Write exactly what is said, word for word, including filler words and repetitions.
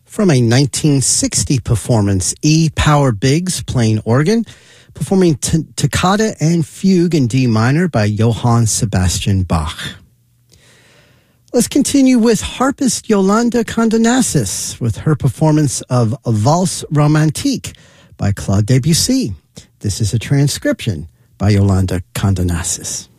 From a nineteen sixty performance, E. Power Biggs playing organ, performing t- Toccata and Fugue in D minor by Johann Sebastian Bach. Let's continue with harpist Yolanda Condonassis with her performance of Valse Romantique by Claude Debussy. This is a transcription by Yolanda Condonassis.